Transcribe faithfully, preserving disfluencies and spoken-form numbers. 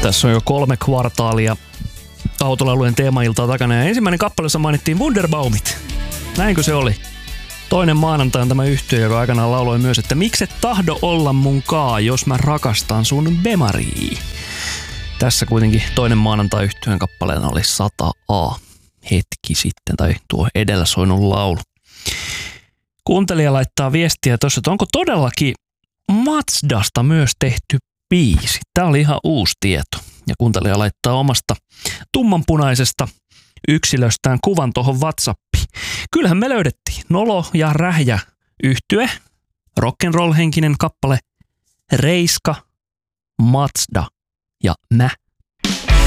Tässä on jo kolme kvartaalia autolaulujen teemailtaa takana ja ensimmäinen kappale, jossa mainittiin Wunderbaumit. Näinkö se oli? Toinen maanantai on tämä yhtye, joka aikanaan lauloi myös, että mikset tahdo olla mun kaa, jos mä rakastan sun bemarii. Tässä kuitenkin toinen maanantai yhtyeen kappaleena oli sata A hetki sitten, tai tuo edellä soinut laulu. Kuuntelija laittaa viestiä tuossa, että onko todellakin Mazdasta myös tehty biisi. Tämä oli ihan uusi tieto. Ja kuuntelija laittaa omasta tummanpunaisesta yksilöstään kuvan tuohon WhatsAppiin. Kyllähän me löydettiin Nolo ja Rähjä yhtye, rock'n'roll henkinen kappale, Reiska, Mazda ja mä.